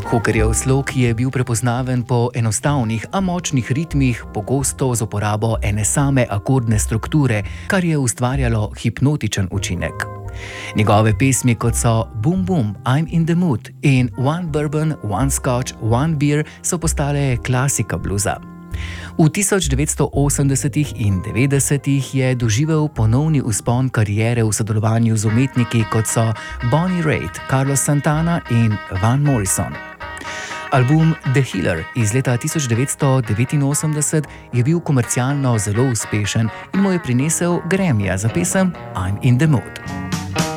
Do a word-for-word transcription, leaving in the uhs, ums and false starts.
Hookerjev slog je bil prepoznaven po enostavnih, a močnih ritmih, pogosto z uporabo ene same akordne strukture, kar je ustvarjalo hipnotičen učinek. Njegove pesmi, kot so Boom Boom, I'm in the Mood in One Bourbon, One Scotch, One Beer, so postale klasika bluza. V tisoč devetsto osemdesetih in devetdesetih je doživel ponovni vzpon kariere v sodelovanju z umetniki, kot so Bonnie Raitt, Carlos Santana in Van Morrison. Album The Healer iz leta tisoč devetsto devetinosemdeset je bil komercialno zelo uspešen in mu je prinesel Grammyja za pesem I'm in the Mood.